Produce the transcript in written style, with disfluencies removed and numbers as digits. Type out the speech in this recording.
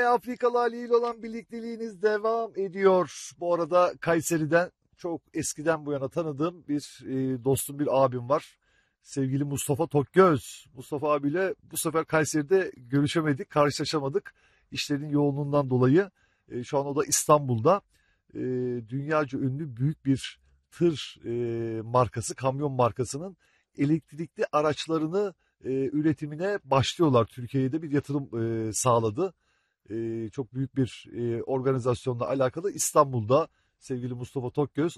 Afrikalı Ali ile olan birlikteliğiniz devam ediyor. Bu arada Kayseri'den çok eskiden bu yana tanıdığım bir dostum, bir abim var. Sevgili Mustafa Tokgöz. Mustafa abiyle bu sefer Kayseri'de görüşemedik, karşılaşamadık. İşlerin yoğunluğundan dolayı. Şu an o da İstanbul'da. Dünyaca ünlü büyük bir tır markası, kamyon markasının elektrikli araçlarını üretimine başlıyorlar. Türkiye'ye de bir yatırım sağladı. Çok büyük bir organizasyonla alakalı İstanbul'da sevgili Mustafa Tokgöz